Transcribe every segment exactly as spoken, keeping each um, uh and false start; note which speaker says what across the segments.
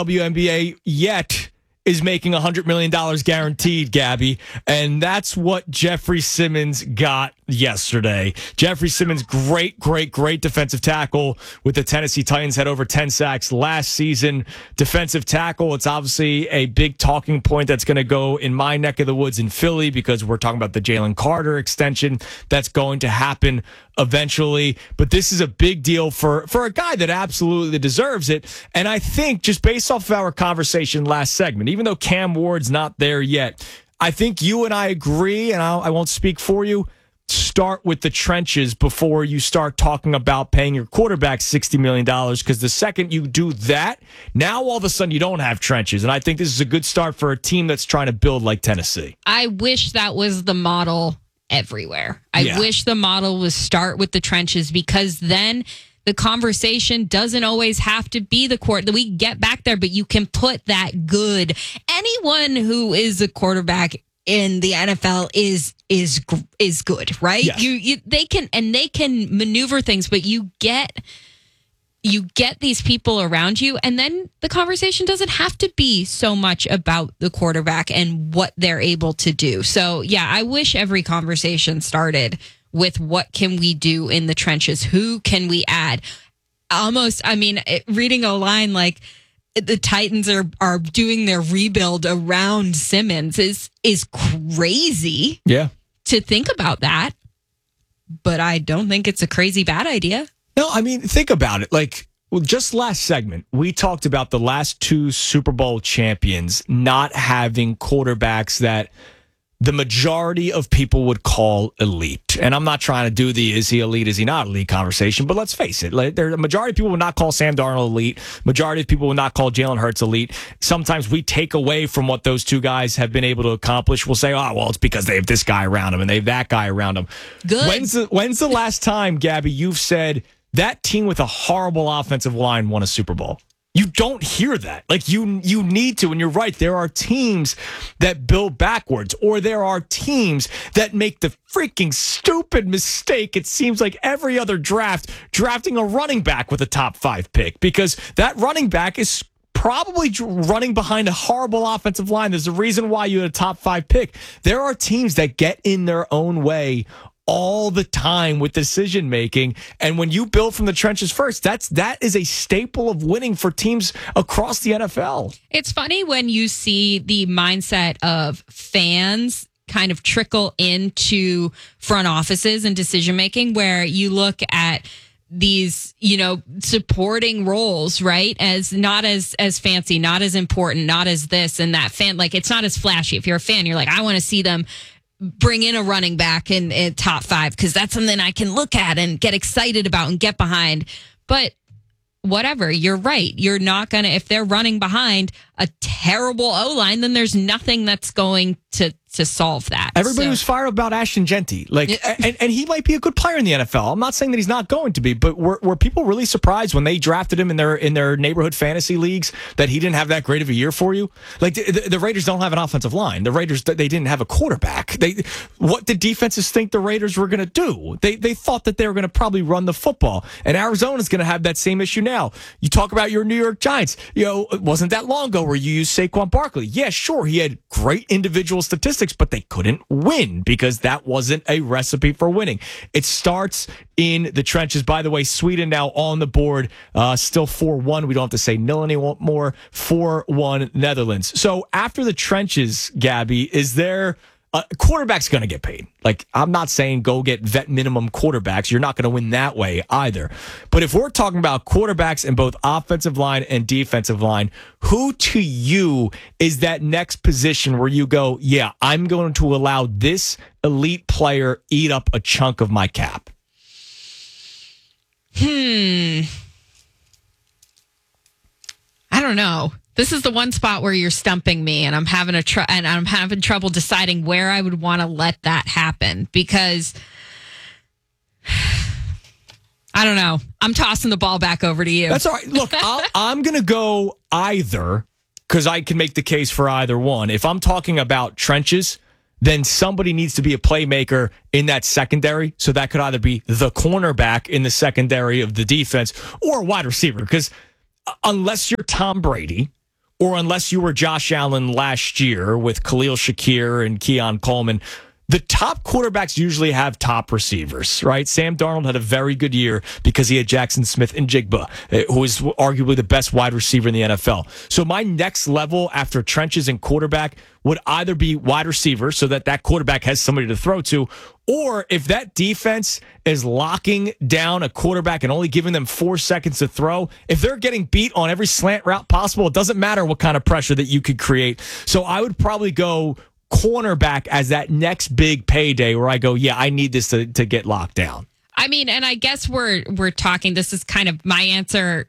Speaker 1: W N B A yet is making one hundred million dollars guaranteed, Gabby. And that's what Jeffrey Simmons got yesterday. Jeffrey Simmons, great, great, great defensive tackle with the Tennessee Titans, had over ten sacks last season. Defensive tackle, it's obviously a big talking point that's going to go in my neck of the woods in Philly because we're talking about the Jalen Carter extension that's going to happen eventually. But this is a big deal for, for a guy that absolutely deserves it. And I think just based off of our conversation last segment, even though Cam Ward's not there yet, I think you and I agree, and I'll, I won't speak for you, start with the trenches before you start talking about paying your quarterback sixty million dollars, because the second you do that, now all of a sudden you don't have trenches. And I think this is a good start for a team that's trying to build like Tennessee.
Speaker 2: I wish that was the model everywhere. I
Speaker 1: Yeah.
Speaker 2: wish the model was start with the trenches, because then the conversation doesn't always have to be the court that we get back there, but you can put that good. Anyone who is a quarterback in the N F L is is is good, right?
Speaker 1: Yes.
Speaker 2: You you they can and they can maneuver things, but you get you get these people around you, and then the conversation doesn't have to be so much about the quarterback and what they're able to do. So, yeah, I wish every conversation started with what can we do in the trenches? Who can we add? Almost, I mean, it, reading a line like the Titans are are doing their rebuild around Simmons is is crazy.
Speaker 1: Yeah.
Speaker 2: To think about that, but I don't think it's a crazy bad idea.
Speaker 1: No, I mean, think about it. Like, well, just last segment, we talked about the last two Super Bowl champions not having quarterbacks that the majority of people would call elite. And I'm not trying to do the is he elite, is he not elite conversation, but let's face it, like, there, the majority of people would not call Sam Darnold elite. Majority of people would not call Jalen Hurts elite. Sometimes we take away from what those two guys have been able to accomplish. We'll say, oh, well, it's because they have this guy around them and they have that guy around them.
Speaker 2: Good.
Speaker 1: When's the, when's the last time, Gabby, you've said that team with a horrible offensive line won a Super Bowl? You don't hear that. Like, you you need to, and you're right. There are teams that build backwards, or there are teams that make the freaking stupid mistake, it seems like every other draft, drafting a running back with a top five pick, because that running back is probably running behind a horrible offensive line. There's a reason why you had a top five pick. There are teams that get in their own way all the time with decision making, and when you build from the trenches first, that's that is a staple of winning for teams across the N F L.
Speaker 2: It's funny when you see the mindset of fans kind of trickle into front offices and decision making, where you look at these, you know, supporting roles, right? As not as, as fancy, not as important, not as this and that fan, like it's not as flashy. If you're a fan, you're like, I want to see them bring in a running back in, in top five, because that's something I can look at and get excited about and get behind. But whatever, you're right. You're not going to, if they're running behind a terrible O-line, then there's nothing that's going to to solve that.
Speaker 1: Everybody
Speaker 2: so.
Speaker 1: was fired about Ashton Genty. Like, and, and he might be a good player in the N F L. I'm not saying that he's not going to be, but were, were people really surprised when they drafted him in their in their neighborhood fantasy leagues that he didn't have that great of a year for you? Like, the, the, the Raiders don't have an offensive line. The Raiders, they didn't have a quarterback. They, what did defenses think the Raiders were going to do? They they thought that they were going to probably run the football. And Arizona's going to have that same issue now. You talk about your New York Giants. You know, it wasn't that long ago where you used Saquon Barkley. Yeah, sure, he had great individual statistics, but they couldn't win because that wasn't a recipe for winning. It starts in the trenches. By the way, Sweden now on the board, uh, still four one. We don't have to say nil anymore. four one Netherlands. So after the trenches, Gabby, is there... Uh, quarterback's going to get paid. Like, I'm not saying go get vet minimum quarterbacks. You're not going to win that way either. But if we're talking about quarterbacks in both offensive line and defensive line, who to you is that next position where you go, yeah, I'm going to allow this elite player eat up a chunk of my cap?
Speaker 2: Hmm. I don't know. This is the one spot where you're stumping me, and I'm having a tr- and I'm having trouble deciding where I would want to let that happen, because I don't know. I'm tossing the ball back over to you.
Speaker 1: That's all right. Look, I'll, I'm going to go either, because I can make the case for either one. If I'm talking about trenches, then somebody needs to be a playmaker in that secondary. So that could either be the cornerback in the secondary of the defense or a wide receiver, because unless you're Tom Brady, or unless you were Josh Allen last year with Khalil Shakir and Keon Coleman, the top quarterbacks usually have top receivers, right? Sam Darnold had a very good year because he had Jackson Smith and Jigba, who is arguably the best wide receiver in the N F L. So my next level after trenches and quarterback would either be wide receiver so that that quarterback has somebody to throw to, or if that defense is locking down a quarterback and only giving them four seconds to throw, if they're getting beat on every slant route possible, it doesn't matter what kind of pressure that you could create. So I would probably go cornerback as that next big payday where I go, yeah, I need this to, to get locked down.
Speaker 2: I mean, and I guess we're we're talking, this is kind of my answer.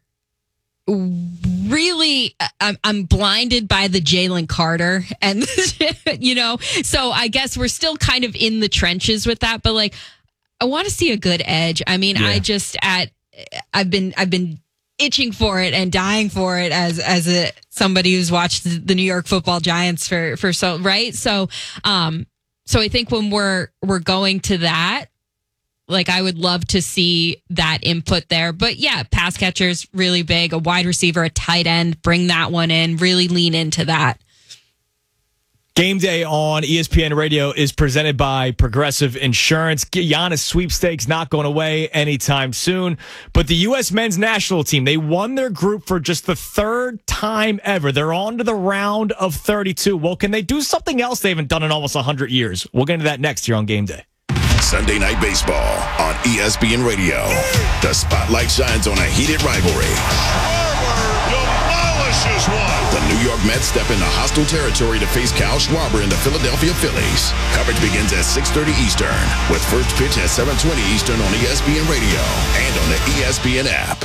Speaker 2: Really, I'm, I'm blinded by the Jalen Carter and, you know, so I guess we're still kind of in the trenches with that, but like, I want to see a good edge. I mean, yeah. I just at, I've been, I've been itching for it and dying for it as as a somebody who's watched the New York Football Giants for for so right so um so I think when we're we're going to that, like, I would love to see that input there. But yeah, pass catchers really big, a wide receiver, a tight end, bring that one in, really lean into that.
Speaker 1: Game Day on E S P N Radio is presented by Progressive Insurance. Giannis sweepstakes not going away anytime soon. But the U S men's national team, they won their group for just the third time ever. They're on to the round of thirty-two. Well, can they do something else they haven't done in almost one hundred years? We'll get into that next here on Game Day.
Speaker 3: Sunday Night Baseball on E S P N Radio. The spotlight shines on a heated rivalry.
Speaker 4: Demolishes one.
Speaker 3: The New York Mets step into hostile territory to face Kyle Schwarber and the Philadelphia Phillies. Coverage begins at six thirty Eastern, with first pitch at seven twenty Eastern on E S P N Radio and on the E S P N app.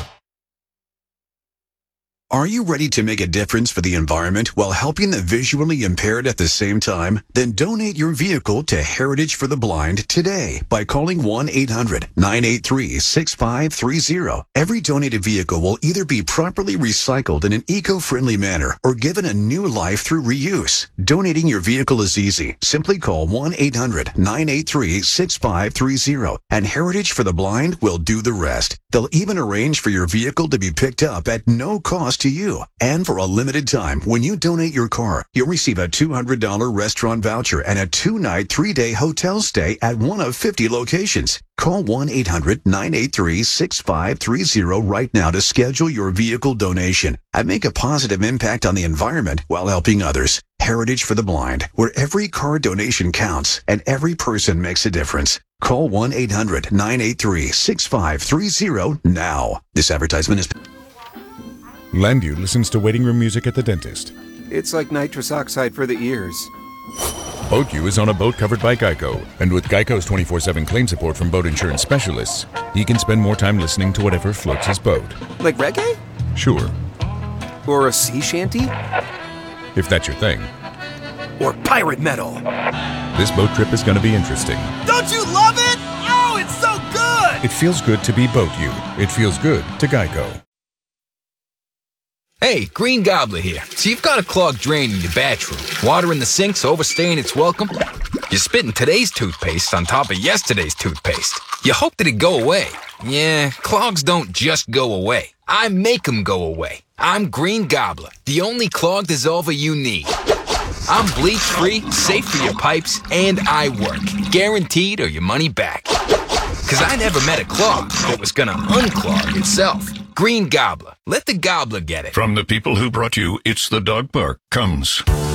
Speaker 5: Are you ready to make a difference for the environment while helping the visually impaired at the same time? Then donate your vehicle to Heritage for the Blind today by calling one eight hundred nine eight three six five three zero. Every donated vehicle will either be properly recycled in an eco-friendly manner or given a new life through reuse. Donating your vehicle is easy. Simply call one eight hundred nine eight three six five three zero and Heritage for the Blind will do the rest. They'll even arrange for your vehicle to be picked up at no cost to you. And for a limited time, when you donate your car, you'll receive a two hundred dollars restaurant voucher and a two-night, three-day hotel stay at one of fifty locations. Call one eight hundred nine eight three six five three zero right now to schedule your vehicle donation and make a positive impact on the environment while helping others. Heritage for the Blind, where every car donation counts and every person makes a difference. Call one eight hundred nine eight three six five three zero now. This advertisement is...
Speaker 6: Landu listens to waiting room music at the dentist.
Speaker 7: It's like nitrous oxide for the ears.
Speaker 6: BoatU is on a boat covered by Geico, and with Geico's twenty-four seven claim support from boat insurance specialists, he can spend more time listening to whatever floats his boat.
Speaker 7: Like reggae?
Speaker 6: Sure.
Speaker 7: Or a sea shanty?
Speaker 6: If that's your thing.
Speaker 7: Or pirate metal?
Speaker 6: This boat trip is going to be interesting.
Speaker 8: Don't you love it? Oh, it's so good!
Speaker 6: It feels good to be BoatU. It feels good to Geico.
Speaker 9: Hey, Green Gobbler here. So you've got a clogged drain in your bathroom. Water in the sink's overstaying its welcome. You're spitting today's toothpaste on top of yesterday's toothpaste. You hope that it go away. Yeah, clogs don't just go away. I make them go away. I'm Green Gobbler, the only clog dissolver you need. I'm bleach-free, safe for your pipes, and I work. Guaranteed or your money back. Because I never met a clog that was gonna unclog itself. Green Gobbler. Let the gobbler get it.
Speaker 10: From the people who brought you It's the Dog Park comes